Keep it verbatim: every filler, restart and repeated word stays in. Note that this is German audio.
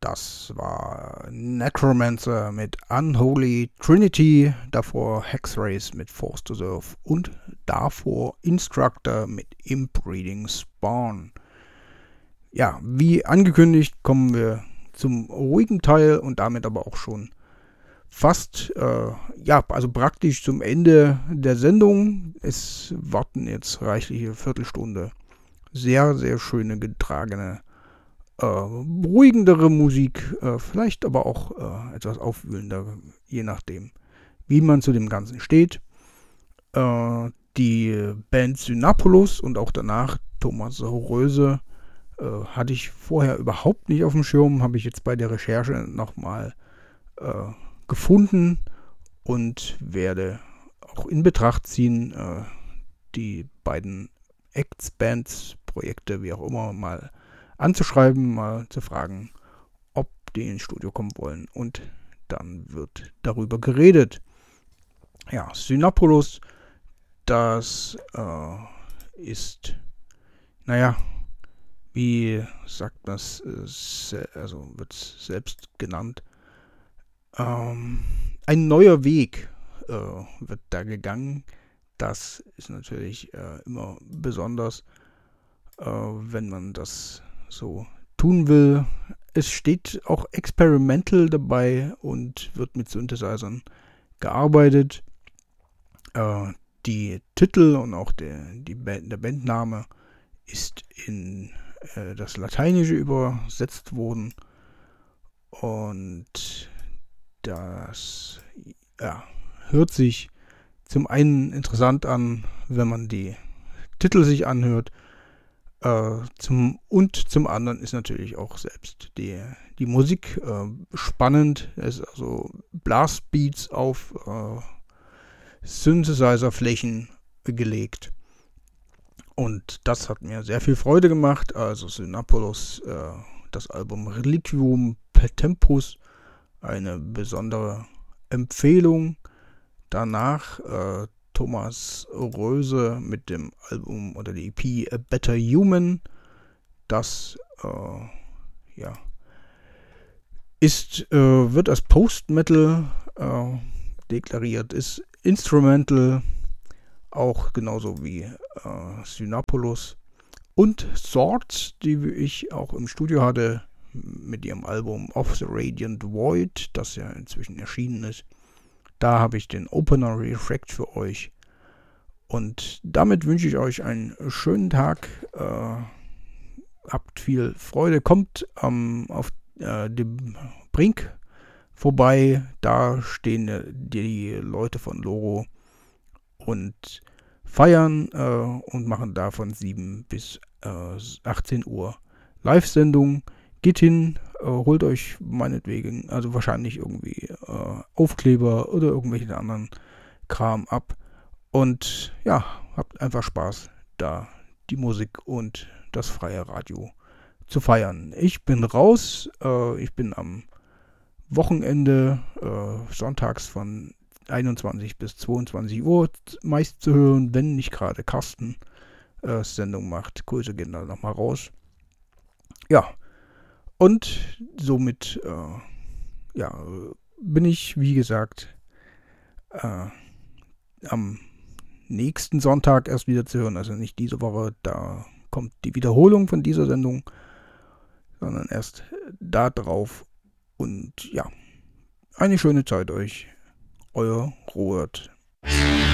Das war Necromancer mit Unholy Trinity, davor Hexrace mit Force to Serve und davor Instructor mit Inbreeding Spawn. Ja, wie angekündigt kommen wir zum ruhigen Teil und damit aber auch schon fast, äh, ja, also praktisch zum Ende der Sendung. Es warten jetzt reichliche Viertelstunde sehr, sehr schöne, getragene, äh, beruhigendere Musik, äh, vielleicht aber auch äh, etwas aufwühlender, je nachdem, wie man zu dem Ganzen steht. Äh, die Band Synapolus und auch danach Thomas Röse äh, hatte ich vorher überhaupt nicht auf dem Schirm, habe ich jetzt bei der Recherche nochmal äh, gefunden und werde auch in Betracht ziehen, äh, die beiden Acts, Bands, Projekte, wie auch immer, mal anzuschreiben, mal zu fragen, ob die ins Studio kommen wollen, und dann wird darüber geredet. Ja, Synapolus, das äh, ist, naja, wie sagt das, äh, also wird es selbst genannt, ähm, ein neuer Weg äh, wird da gegangen. Das ist natürlich äh, immer besonders, äh, wenn man das so tun will. Es steht auch Experimental dabei und wird mit Synthesizern gearbeitet. Äh, die Titel und auch der, die Band, der Bandname ist in äh, das Lateinische übersetzt worden. Und das ja, hört sich zum einen interessant an, wenn man die Titel sich anhört. Äh, zum, und zum anderen ist natürlich auch selbst die, die Musik äh, spannend. Es ist also Blastbeats auf äh, Synthesizer-Flächen gelegt. Und das hat mir sehr viel Freude gemacht. Also Synapolus, äh, das Album Reliquium per Tempus, eine besondere Empfehlung. Danach äh, Thomas Röse mit dem Album oder die E P A Better Human. Das äh, ja, ist, äh, wird als Post-Metal äh, deklariert, ist Instrumental, auch genauso wie äh, Synapolus. Und Swords, die ich auch im Studio hatte, mit ihrem Album Of the Radiant Void, das ja inzwischen erschienen ist. Da habe ich den Opener Refract für euch. Und damit wünsche ich euch einen schönen Tag. Äh, habt viel Freude. Kommt ähm, auf äh, dem Brink vorbei. Da stehen äh, die Leute von Loro und feiern äh, und machen da von sieben bis äh, achtzehn Uhr Live-Sendung. Geht hin, äh, holt euch meinetwegen, also wahrscheinlich irgendwie äh, Aufkleber oder irgendwelchen anderen Kram ab. Und ja, habt einfach Spaß, da die Musik und das freie Radio zu feiern. Ich bin raus, äh, ich bin am Wochenende, äh, sonntags von einundzwanzig bis zweiundzwanzig Uhr meist zu hören, wenn nicht gerade Carsten äh, Sendung macht. Grüße gehen da nochmal raus. Ja, und somit äh, ja, bin ich, wie gesagt, äh, am nächsten Sonntag erst wieder zu hören. Also nicht diese Woche, da kommt die Wiederholung von dieser Sendung, sondern erst da drauf. Und ja, eine schöne Zeit euch. Euer Robert.